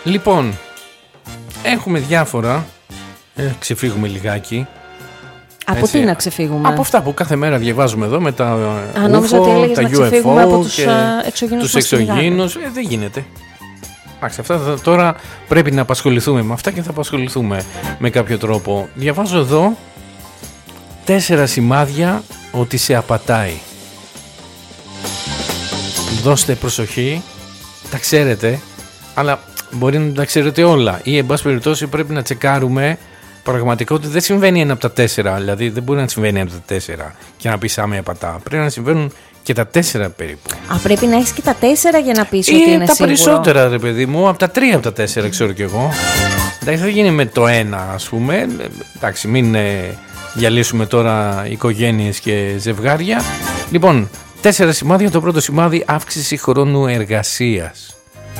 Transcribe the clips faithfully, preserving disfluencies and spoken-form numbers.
Λοιπόν, έχουμε διάφορα. Ε, ξεφύγουμε λιγάκι. Από Έτσι, τι να ξεφύγουμε? Από αυτά που κάθε μέρα διαβάζουμε εδώ με τα Α, νόμιζα ότι ου εφ ο, έλεγες τα να γιου εφ ξεφύγουμε από ο τους και εξωγήινους. τους εξωγήινους. Ε, δεν γίνεται. Άξι, αυτά θα, τώρα πρέπει να απασχοληθούμε με αυτά και θα απασχοληθούμε με κάποιο τρόπο. Διαβάζω εδώ τέσσερα σημάδια ότι σε απατάει. Δώστε προσοχή, τα ξέρετε, αλλά μπορεί να μην τα ξέρετε όλα ή εν πάση περιπτώσει πρέπει να τσεκάρουμε πραγματικά ότι δεν συμβαίνει ένα από τα τέσσερα. Δηλαδή δεν μπορεί να συμβαίνει ένα από τα τέσσερα και να πεις άμα απατά. Πρέπει να συμβαίνουν και τα τέσσερα περίπου. Α, πρέπει να έχεις και τα τέσσερα για να πεις ή ότι είναι τα σίγουρο. περισσότερα, ρε παιδί μου, από τα τρία από τα τέσσερα ξέρω κι εγώ. Εντάξει, θα γίνει με το ένα, ας πούμε. Εντάξει, μην ε, διαλύσουμε τώρα οικογένειες και ζευγάρια. Λοιπόν, τέσσερα σημάδια. Το πρώτο σημάδι, αύξηση χρόνου εργασίας.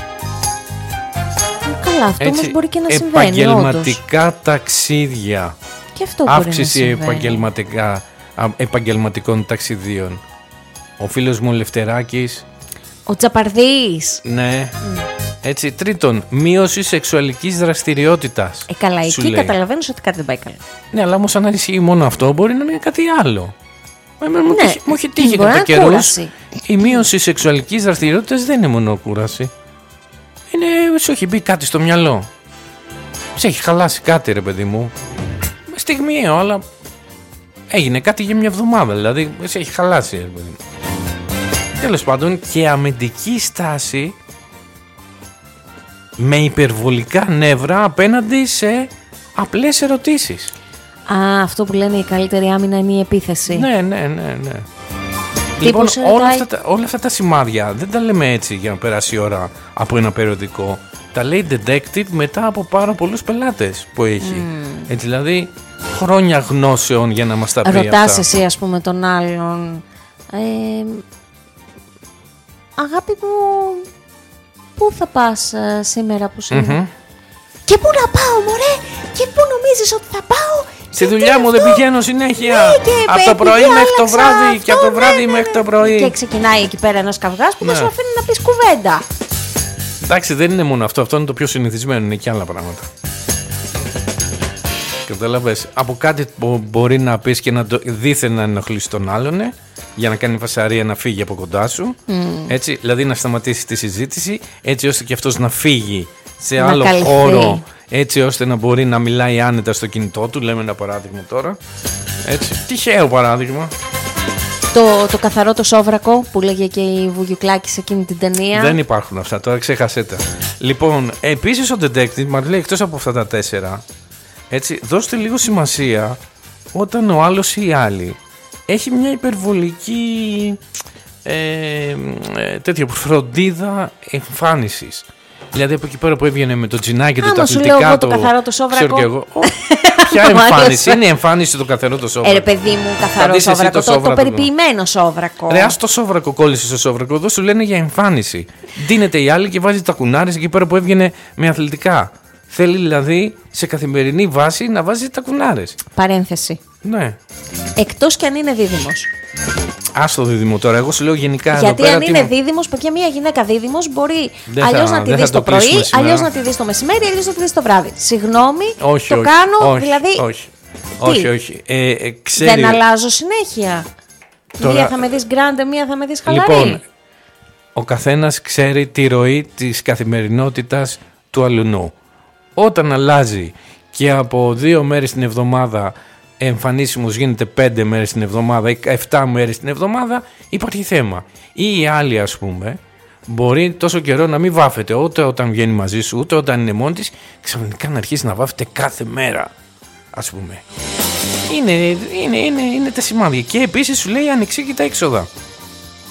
Καλά, αυτό Έτσι, όμως μπορεί και να συμβαίνει. επαγγελματικά όντως. ταξίδια. Και αυτό μπορεί Αύξηση να συμβαίνει. επαγγελματικά, α, επαγγελματικών ταξιδίων. Ο φίλος μου Λευτεράκης. Ο Τσαπαρδής. Ναι. Mm. Έτσι, τρίτον, μείωση σεξουαλικής δραστηριότητας. Ε, καλά, σου εκεί λέει. καταλαβαίνεις ότι κάτι δεν πάει καλά. Ναι, αλλά όμως αν ισχύει μόνο αυτό, μπορεί να είναι κάτι άλλο. Εμένα μου, Ναι, τύχε- μου έχει τύχει μπορεί να κατά είναι καιρούς. κούραση. Η μείωση σεξουαλικής δραστηριότητας δεν είναι μόνο κούραση. Είναι, σου έχει μπει κάτι στο μυαλό. Σε έχει χαλάσει κάτι, ρε παιδί μου. Στιγμιαίο, αλλά έγινε κάτι για μια εβδομάδα. Δηλαδή, σε έχει χαλάσει, ρε παιδί μου. Τέλος πάντων, και αμυντική στάση με υπερβολικά νεύρα απέναντι σε απλές ερωτήσεις. Α, αυτό που λένε η καλύτερη άμυνα είναι η επίθεση. Ναι, ναι, ναι, ναι. Λοιπόν, ρωτάει... όλα αυτά, τα, όλα αυτά τα σημάδια δεν τα λέμε έτσι για να περάσει η ώρα από ένα περιοδικό. Τα λέει detective μετά από πάρα πολλούς πελάτες που έχει. Mm. Έτσι, δηλαδή, χρόνια γνώσεων για να μας τα πει αυτά. Ρωτάς εσύ, ας πούμε, τον άλλον. Ε, αγάπη μου, πού θα πας ε, σήμερα που σε Mm-hmm. Και πού να πάω, μωρέ, και πού νομίζεις ότι θα πάω. Στη δουλειά μου δεν πηγαίνω συνέχεια. Ναι, και από το πρωί επειδή μέχρι το άλλαξα βράδυ αυτό, και από το ναι, βράδυ ναι, μέχρι ναι. το πρωί. Και ξεκινάει εκεί πέρα ένας καυγάς που Ναι. δεν σου αφήνει να πεις κουβέντα. Εντάξει, δεν είναι μόνο αυτό. Αυτό είναι το πιο συνηθισμένο. Είναι και άλλα πράγματα. Κατάλαβες. Από κάτι που μπορεί να πεις και να το δίθεν να ενοχλήσει τον άλλον, ε, για να κάνει φασαρία να φύγει από κοντά σου. Mm. Έτσι, δηλαδή να σταματήσει τη συζήτηση, έτσι ώστε και αυτός να φύγει σε Να άλλο καλυφθεί. χώρο, έτσι ώστε να μπορεί να μιλάει άνετα στο κινητό του. Λέμε ένα παράδειγμα τώρα. Έτσι. Τυχαίο παράδειγμα. Το, το καθαρό το σόβρακο που λέγε και η Βουγιουκλάκη σε εκείνη την ταινία. Δεν υπάρχουν αυτά, τώρα ξέχασέ τα. Λοιπόν, επίσης ο detective μας λέει εκτός από αυτά τα τέσσερα, έτσι, δώστε λίγο σημασία όταν ο άλλος ή η άλλη έχει μια υπερβολική ε, ε, τέτοια φροντίδα εμφάνισης. Δηλαδή από εκεί πέρα που έβγαινε με το τζινάκι του, τα Άμα σου λέω αθλητικά εγώ του. το καθαρό το σόβρακο. Ξέρω και εγώ. Ω, ποια εμφάνιση, είναι η εμφάνιση το καθαρό το σόβρακο. Ε, ρε παιδί μου, καθαρό Φαντάζεσαι εσύ σόβρακο. το Το, το, σόβρακο. περιποιημένο σόβρακο. Ρε, ας το σόβρακο κόλλησε στο σόβρακο. Εδώ σου λένε για εμφάνιση. Ντύνεται η άλλη και βάζει τα κουνάρες εκεί πέρα που έβγαινε με αθλητικά. Θέλει δηλαδή σε καθημερινή βάση να βάζει τα κουνάρες. Παρένθεση. Ναι. Εκτός κι αν είναι δίδυμος. Άστο δίδυμο τώρα. Εγώ σου λέω γενικά εδώ Γιατί πέρα. αν τι είναι μου- δίδυμος, παιδιά, μια γυναίκα δίδυμος μπορεί Δεν θα- αλλιώς να τη δεν δεις θα το το πρωί, κλείσουμε σήμερα. αλλιώς να τη δεις το μεσημέρι, αλλιώς να τη δεις το βράδυ. Συγγνώμη, Όχι, το όχι, κάνω, όχι, δηλαδή. Όχι, όχι. όχι. Ε, ε, ξέρει... Δεν αλλάζω συνέχεια. Τώρα- Μία θα με δεις γκράντε, μία θα με δεις χαλαρή. Λοιπόν, ο καθένας ξέρει τη ροή της καθημερινότητας του αλουνού. Όταν αλλάζει και από δύο μέρες την εβδομάδα εμφανίσιμος γίνεται πέντε μέρες την εβδομάδα ή εφτά μέρες την εβδομάδα, υπάρχει θέμα. Ή η άλλη, ας πούμε, μπορεί τόσο καιρό να μην βάφεται ούτε όταν βγαίνει μαζί σου, ούτε όταν είναι μόνη της, ξαφνικά να αρχίσει να βάφεται κάθε μέρα, ας πούμε. Είναι, είναι, είναι, είναι τα σημάδια. Και επίσης σου λέει ανεξήγητα έξοδα.